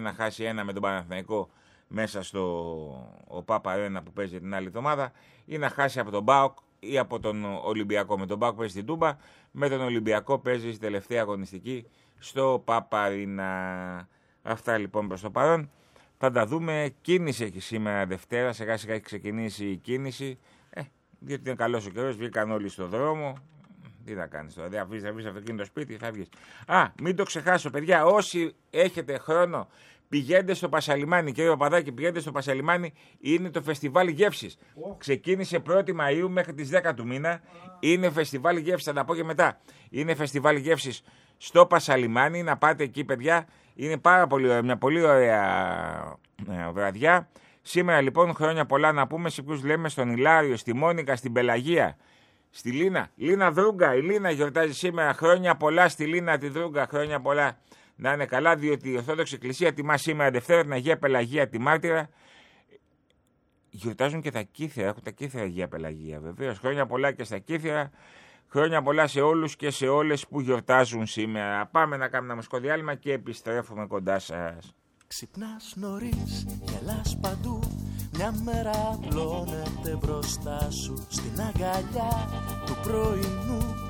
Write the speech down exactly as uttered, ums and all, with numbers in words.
να χάσει ένα με τον Παναθηναϊκό μέσα στο ο Πάπα Αρένα που παίζει την άλλη εβδομάδα, ή να χάσει από τον ΠΑΟΚ ή από τον Ολυμπιακό. Με τον ΠΑΟΚ παίζει στην Τούμπα, με τον Ολυμπιακό παίζει στη τελευταία αγωνιστική στο Πάπα Αρένα. Αυτά λοιπόν προς το παρόν. Θα τα δούμε. Κίνηση έχει σήμερα Δευτέρα, σιγά σιγά έχει ξεκινήσει η κίνηση. Ε, διότι είναι καλός ο καιρός, βγήκαν όλοι στον δρόμο. Τι θα κάνεις τώρα, δεν αφήσεις να βρεις αυτοκίνητο σπίτι, θα βγεις. Α, μην το ξεχάσω, παιδιά, όσοι έχετε χρόνο, πηγαίνετε στο Πασαλιμάνι. Κύριε Παπαδάκη, πηγαίνετε στο Πασαλιμάνι, είναι το φεστιβάλ γεύσης. Oh. Ξεκίνησε πρώτη Μαΐου μέχρι τις δέκα του μήνα. Είναι φεστιβάλ γεύσης, θα τα πω και μετά. Είναι φεστιβάλ γεύσης στο Πασαλιμάνι, να πάτε εκεί, παιδιά. Είναι πάρα πολύ ωραία, μια πολύ ωραία ε, βραδιά. Σήμερα λοιπόν χρόνια πολλά να πούμε σε ποιους λέμε, στον Ηλάριο, στη Μόνικα, στην Πελαγία. Στη Λίνα, Λίνα Δρούγκα, η Λίνα γιορτάζει σήμερα, χρόνια πολλά στη Λίνα τη Δρούγκα, χρόνια πολλά να είναι καλά, διότι η Ορθόδοξη Εκκλησία τιμά σήμερα Δευτέρα την Αγία Πελαγία τη Μάρτυρα. Γιορτάζουν και τα Κύθερα, έχουν τα Κύθερα Αγία Πελαγία βεβαίως, χρόνια πολλά και στα Κύθερα, χρόνια πολλά σε όλους και σε όλες που γιορτάζουν σήμερα. Πάμε να κάνουμε ένα μουσικό διάλειμμα και επιστρέφουμε κοντά σας. Ξυπνάς νωρίς, γελάς παντού, μια μέρα απλώνεται μπροστά σου στην αγκαλιά του πρωινού.